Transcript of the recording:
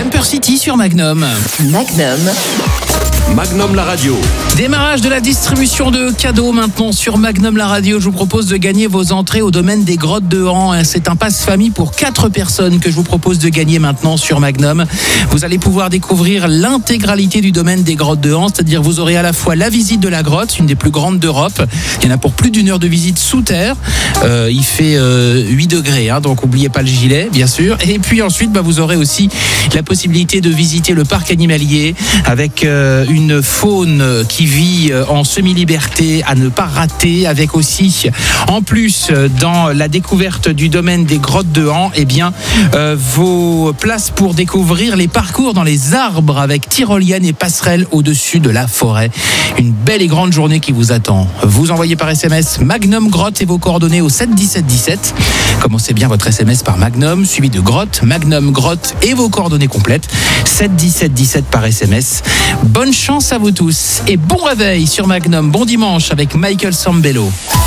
Camper City sur Magnum. Magnum la radio. Démarrage de la distribution de cadeaux maintenant sur Magnum la radio. Je vous propose de gagner vos entrées au domaine des Grottes de Han. C'est un passe-famille pour 4 personnes que je vous propose de gagner maintenant sur Magnum. Vous allez pouvoir découvrir l'intégralité du domaine des Grottes de Han, c'est-à-dire vous aurez à la fois la visite de la grotte, une des plus grandes d'Europe. Il y en a pour plus d'une heure de visite sous terre. Il fait 8 degrés, donc n'oubliez pas le gilet, bien sûr. Et puis ensuite, vous aurez aussi la possibilité de visiter le parc animalier avec une faune qui vit en semi-liberté à ne pas rater, avec aussi, en plus, dans la découverte du domaine des Grottes de Han, vos places pour découvrir les parcours dans les arbres avec tyrolienne et passerelle au-dessus de la forêt. Une belle et grande journée qui vous attend. Vous envoyez par SMS Magnum Grotte et vos coordonnées au 7 17 17. Commencez bien votre SMS par Magnum, suivi de Grotte, Magnum Grotte et vos coordonnées complètes. 7 17 17 par SMS. Bonne chance à vous tous et bon réveil sur Magnum. Bon dimanche avec Michael Sambello.